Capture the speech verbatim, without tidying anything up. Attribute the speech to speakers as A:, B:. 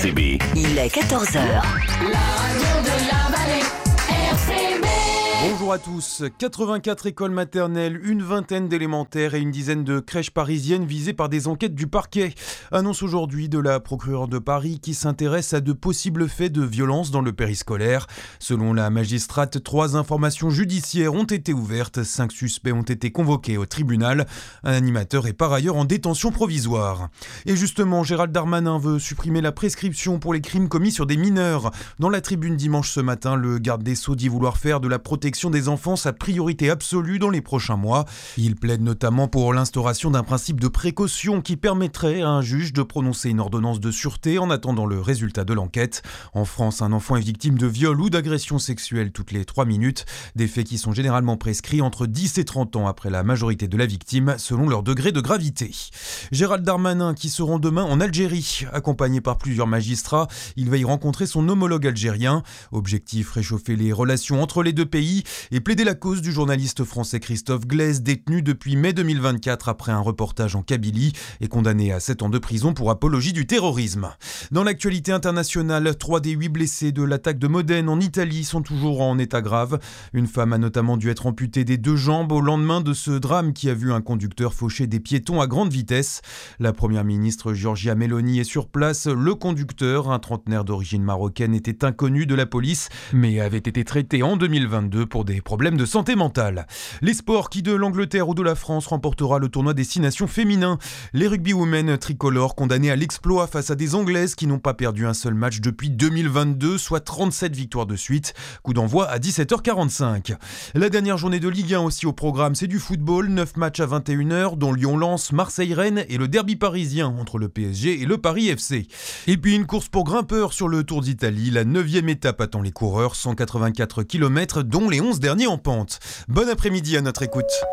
A: C B.
B: Il est quatorze heures.
C: La radio de la vallée, R C B.
D: Bonjour à tous. quatre-vingt-quatre écoles maternelles, une vingtaine d'élémentaires et une dizaine de crèches parisiennes visées par des enquêtes du parquet. Annonce aujourd'hui de la procureure de Paris qui s'intéresse à de possibles faits de violence dans le périscolaire. Selon la magistrate, trois informations judiciaires ont été ouvertes. Cinq suspects ont été convoqués au tribunal. Un animateur est par ailleurs en détention provisoire. Et justement, Gérald Darmanin veut supprimer la prescription pour les crimes commis sur des mineurs. Dans la tribune dimanche ce matin, le garde des Sceaux dit vouloir faire de la protection des enfants sa priorité absolue dans les prochains mois. Il plaide notamment pour l'instauration d'un principe de précaution qui permettrait à un juge de prononcer une ordonnance de sûreté en attendant le résultat de l'enquête. En France, un enfant est victime de viol ou d'agression sexuelle toutes les trois minutes, des faits qui sont généralement prescrits entre dix et trente ans après la majorité de la victime, selon leur degré de gravité. Gérald Darmanin qui se rend demain en Algérie, accompagné par plusieurs magistrats, il va y rencontrer son homologue algérien. Objectif, réchauffer les relations entre les deux pays et plaider la cause du journaliste français Christophe Glaise, détenu depuis mai deux mille vingt-quatre après un reportage en Kabylie et condamné à sept ans de prison pour apologie du terrorisme. Dans l'actualité internationale, trois des huit blessés de l'attaque de Modène en Italie sont toujours en état grave. Une femme a notamment dû être amputée des deux jambes au lendemain de ce drame qui a vu un conducteur faucher des piétons à grande vitesse. La première ministre Giorgia Meloni est sur place. Le conducteur, un trentenaire d'origine marocaine, était inconnu de la police mais avait été traité en deux mille vingt-deux pour des problèmes de santé mentale. Les sports, qui de l'Angleterre ou de la France remportera le tournoi des six nations féminins. Les rugbywomen tricolores condamnées à l'exploit face à des Anglaises qui n'ont pas perdu un seul match depuis deux mille vingt-deux, soit trente-sept victoires de suite. Coup d'envoi à dix-sept heures quarante-cinq. La dernière journée de Ligue un aussi au programme, c'est du football. neuf matchs à vingt et une heures, dont Lyon-Lens, Marseille-Rennes et le derby parisien entre le P S G et le Paris F C. Et puis une course pour grimpeurs sur le Tour d'Italie. La neuvième étape attend les coureurs, cent quatre-vingt-quatre kilomètres, dont les onze derniers en pente. Bon après-midi à notre écoute.